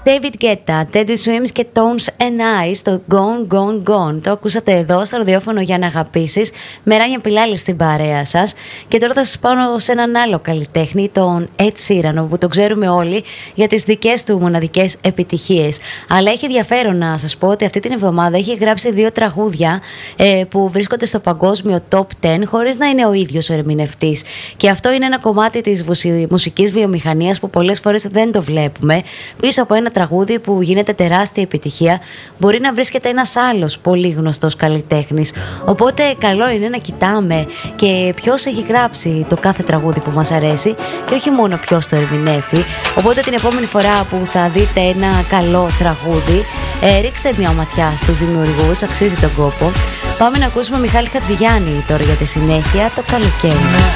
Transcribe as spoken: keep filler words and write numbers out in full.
David Guetta, Teddy Swims και Tones and I στο Gone, Gone, Gone. Το ακούσατε εδώ στο ραδιόφωνο για να αγαπήσεις. Με Ράνια Πιλάλη στην παρέα σας. Και τώρα θα σας πάω σε έναν άλλο καλλιτέχνη, τον Ed Sheeran, που τον ξέρουμε όλοι για τις δικές του μοναδικές επιτυχίες. Αλλά έχει ενδιαφέρον να σας πω ότι αυτή την εβδομάδα έχει γράψει δύο τραγούδια ε, που βρίσκονται στο παγκόσμιο top δέκα χωρίς να είναι ο ίδιος ο ερμηνευτής. Και αυτό είναι ένα κομμάτι της μουσικής βιομηχανίας που πολλές φορές δεν το βλέπουμε. Πίσω από ένα τραγούδι που γίνεται τεράστια επιτυχία μπορεί να βρίσκεται ένας άλλος πολύ γνωστός καλλιτέχνης. Οπότε καλό είναι να κοιτάμε και ποιος έχει γράψει το κάθε τραγούδι που μας αρέσει και όχι μόνο ποιος το ερμηνεύει. Οπότε την επόμενη φορά που θα δείτε ένα καλό τραγούδι, ε, ρίξτε μια ματιά στους δημιουργούς, αξίζει τον κόπο. Πάμε να ακούσουμε Μιχάλη Χατζηγιάννη τώρα για τη συνέχεια, το καλοκαίρι.